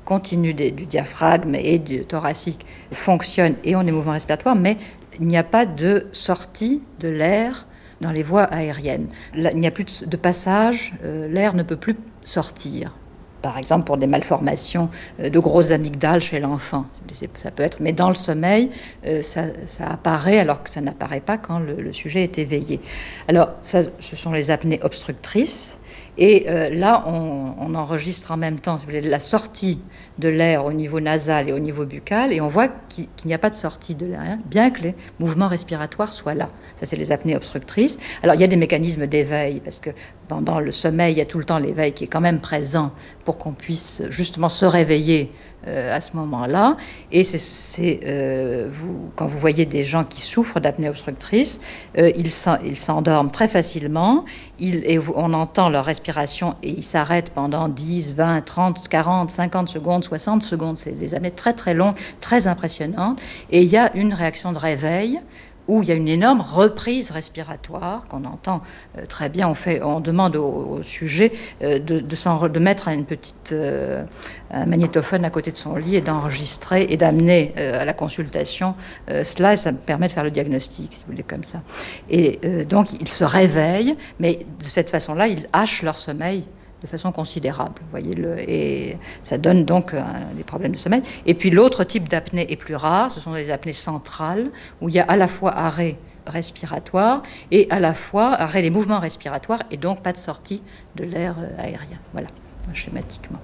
continu du diaphragme et du thoracique fonctionne et ont des mouvements respiratoires, mais il n'y a pas de sortie de l'air dans les voies aériennes. Là, il n'y a plus de passage, l'air ne peut plus sortir. Par exemple, pour des malformations de grosses amygdales chez l'enfant. Ça peut être, mais dans le sommeil, ça apparaît alors que ça n'apparaît pas quand le sujet est éveillé. Alors, ça, ce sont les apnées obstructrices. Et là, on enregistre en même temps, si vous voulez, la sortie de l'air au niveau nasal et au niveau buccal, et on voit qu'il n'y a pas de sortie de l'air, bien que les mouvements respiratoires soient là. Ça, c'est les apnées obstructrices. Alors, il y a des mécanismes d'éveil, parce que pendant le sommeil, il y a tout le temps l'éveil qui est quand même présent pour qu'on puisse justement se réveiller à ce moment-là. Et quand vous voyez des gens qui souffrent d'apnée obstructrice, ils s'endorment très facilement, on entend leur respiration et ils s'arrêtent pendant 10, 20, 30, 40, 50 secondes, 60 secondes. C'est des apnées très très longues, très impressionnantes. Et il y a une réaction de réveil où il y a une énorme reprise respiratoire qu'on entend très bien. On demande au sujet de mettre un magnétophone à côté de son lit et d'enregistrer et d'amener à la consultation cela, et ça me permet de faire le diagnostic, si vous voulez, comme ça. Et donc, ils se réveillent, mais de cette façon-là, ils hachent leur sommeil de façon considérable, et ça donne donc des problèmes de sommeil. Et puis l'autre type d'apnée est plus rare, ce sont les apnées centrales, où il y a à la fois arrêt respiratoire et à la fois arrêt des mouvements respiratoires et donc pas de sortie de l'air aérien. Voilà, schématiquement.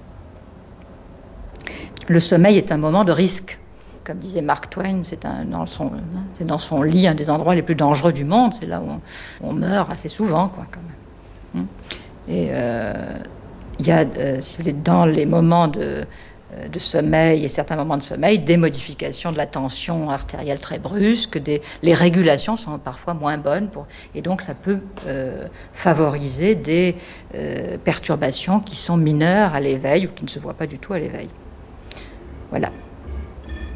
Le sommeil est un moment de risque. Comme disait Mark Twain, c'est dans son lit un des endroits les plus dangereux du monde, c'est là où on meurt assez souvent, quoi, quand même. Et il y a, si vous voulez, dans les moments de sommeil et certains moments de sommeil, des modifications de la tension artérielle très brusques, les régulations sont parfois moins bonnes, et donc ça peut favoriser des perturbations qui sont mineures à l'éveil ou qui ne se voient pas du tout à l'éveil. Voilà.